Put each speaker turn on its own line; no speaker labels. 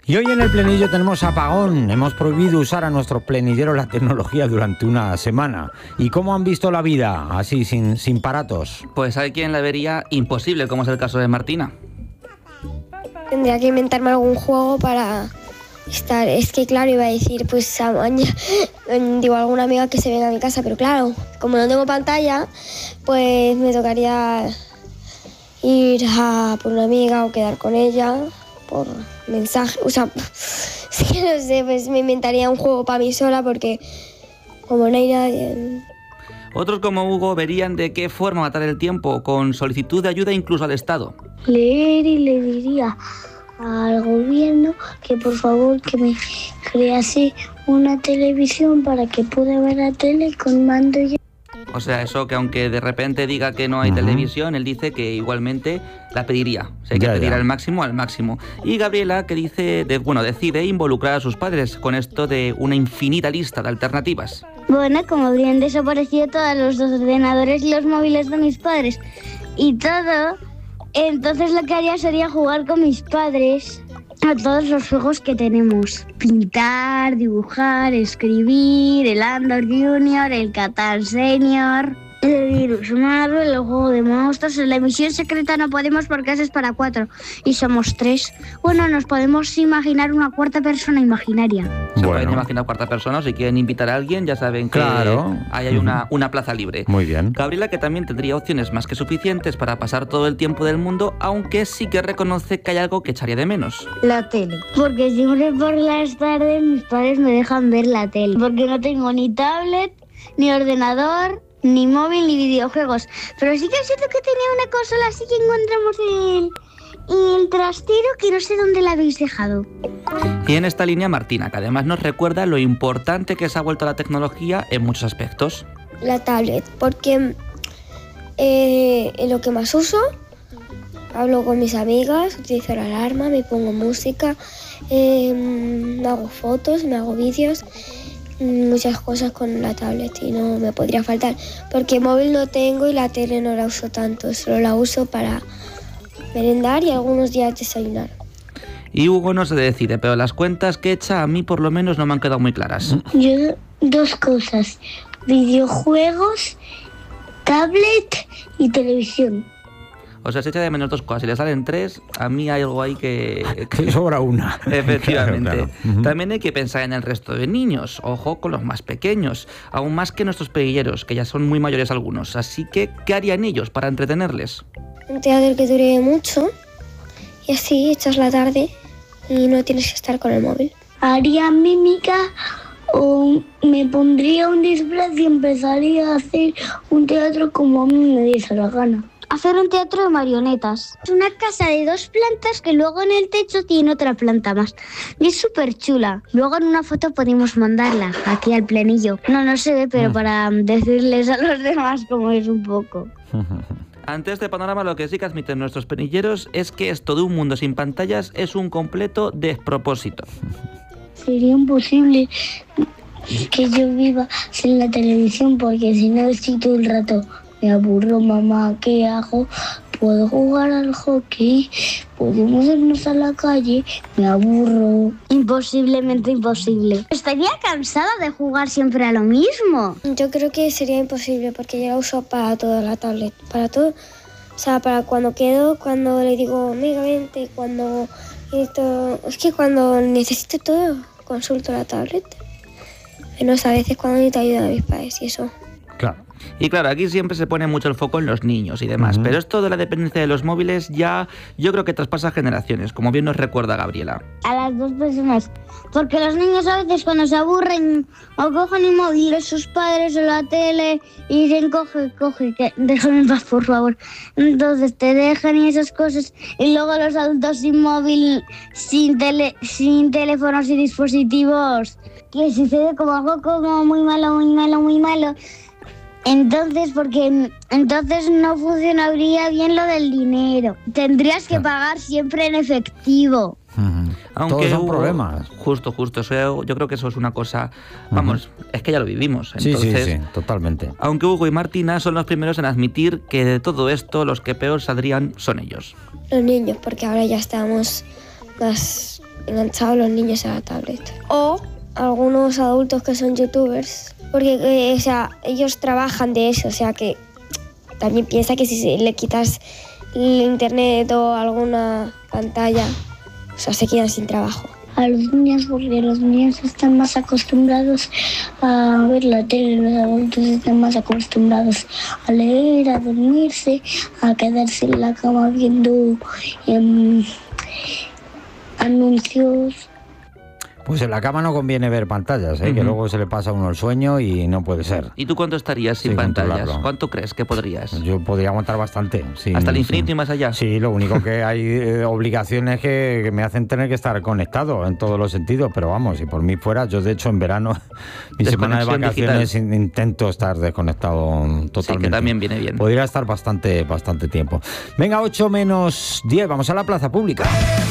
Y hoy en el plenillo tenemos apagón. Hemos prohibido usar a nuestros plenilleros la tecnología durante una semana. ¿Y cómo han visto la vida así, sin paratos?
Pues hay quien la vería imposible, como es el caso de Martina.
Tendría que inventarme algún juego para estar. Es que claro, iba a decir, pues digo, alguna amiga que se venga a mi casa, pero claro, como no tengo pantalla, pues me tocaría ir a por una amiga o quedar con ella por mensaje. O sea, es que no sé, pues me inventaría un juego para mí sola porque como no hay nadie.
Otros como Hugo verían de qué forma matar el tiempo, con solicitud de ayuda incluso al Estado.
Leer y le diría al gobierno que por favor que me crease una televisión para que pueda ver la tele con mando y...
O sea, eso que aunque de repente diga que no hay televisión, él dice que igualmente la pediría. O sea, hay que pedir al máximo. Y Gabriela, que decide involucrar a sus padres con esto de una infinita lista de alternativas.
Bueno, como habrían desaparecido todos los ordenadores y los móviles de mis padres y todo, entonces lo que haría sería jugar con mis padres a todos los juegos que tenemos. Pintar, dibujar, escribir, el Andor Junior, el Catan Senior, el Virus Marvel, el juego de monstruos. En la emisión secreta no podemos porque eso es para 4 y somos 3. Bueno, nos podemos imaginar una cuarta persona imaginaria.
Se pueden imaginar cuarta persona, si quieren invitar a alguien ya saben que ahí hay una plaza libre.
Muy bien.
Gabriela, que también tendría opciones más que suficientes para pasar todo el tiempo del mundo, aunque sí que reconoce que hay algo que echaría de menos.
La tele. Porque siempre por las tardes mis padres me dejan ver la tele. Porque no tengo ni tablet, ni ordenador, ni móvil, ni videojuegos. Pero sí que es cierto que tenía una consola así que encontramos el trastero que no sé dónde la habéis dejado.
Y en esta línea Martina, que además nos recuerda lo importante que se ha vuelto la tecnología en muchos aspectos.
La tablet, porque lo que más uso, hablo con mis amigas, utilizo la alarma, me pongo música, me hago fotos, me hago vídeos, muchas cosas con la tablet y no me podría faltar, porque móvil no tengo y la tele no la uso tanto, solo la uso para merendar y algunos días desayunar.
Y Hugo no se decide, pero las cuentas que echa a mí por lo menos no me han quedado muy claras.
Yo 2 cosas, videojuegos, tablet y televisión.
O sea, se echa de menos 2 cosas. Si le salen 3, a mí hay algo ahí que
sobra una.
Efectivamente.
Claro.
También hay que pensar en el resto de niños. Ojo con los más pequeños. Aún más que nuestros peleilleros, que ya son muy mayores algunos. Así que, ¿qué harían ellos para entretenerles?
Un teatro que dure mucho y así echas la tarde y no tienes que estar con el móvil.
Haría mímica o me pondría un disfraz y empezaría a hacer un teatro como a mí me diese la gana. Hacer un teatro de marionetas. Es una casa de 2 plantas que luego en el techo tiene otra planta más. Y es súper chula. Luego en una foto podemos mandarla aquí al plenillo. No se ve, pero para decirles a los demás cómo es un poco.
Ante este panorama, lo que sí que admiten nuestros penilleros es que esto de un mundo sin pantallas es un completo despropósito.
Sería imposible que yo viva sin la televisión porque si no estoy todo el rato. Me aburro, mamá, ¿qué hago? Puedo jugar al hockey, podemos irnos a la calle, me aburro. Imposiblemente imposible. Estaría cansada de jugar siempre a lo mismo.
Yo creo que sería imposible porque yo la uso para toda la tablet, para todo. O sea, para cuando quedo, cuando le digo, amiga, vente, cuando... Es que cuando necesito todo, consulto la tablet. Menos a veces cuando necesito ayuda de mis padres y eso.
Claro.
Y claro, aquí siempre se pone mucho el foco en los niños y demás, pero esto de la dependencia de los móviles ya yo creo que traspasa generaciones, como bien nos recuerda Gabriela.
A las 2 personas, porque los niños a veces cuando se aburren o cogen el móvil de sus padres o la tele y dicen coge, que déjame en paz por favor. Entonces te dejan y esas cosas y luego los adultos sin móvil, sin teléfonos y dispositivos, que sucede como algo como muy malo. Entonces no funcionaría bien lo del dinero. Tendrías que pagar siempre en efectivo.
Aunque
todos son problemas.
Justo. Eso, yo creo que eso es una cosa... Vamos, es que ya lo vivimos. Entonces,
sí, totalmente.
Aunque Hugo y Martina son los primeros en admitir que de todo esto los que peor saldrían son ellos.
Los niños, porque ahora ya estamos más enganchados los niños a la tablet. O algunos adultos que son youtubers, porque ellos trabajan de eso, o sea que también piensa que si le quitas el internet o alguna pantalla, o sea, se quedan sin trabajo.
A los niños, porque los niños están más acostumbrados a ver la tele, los adultos están más acostumbrados a leer, a dormirse, a quedarse en la cama viendo anuncios.
Pues en la cama no conviene ver pantallas, que luego se le pasa a uno el sueño y no puede ser.
¿Y tú cuánto estarías sin pantallas? ¿Cuánto crees que podrías?
Yo podría aguantar bastante.
¿Hasta el infinito y más allá?
Sí, lo único que hay obligaciones que me hacen tener que estar conectado en todos los sentidos, pero vamos, si por mí fuera, yo de hecho en verano, mi semana de vacaciones intento estar desconectado totalmente.
Sí, que también viene bien.
Podría estar bastante tiempo. Venga, 8 menos 10, vamos a la plaza pública.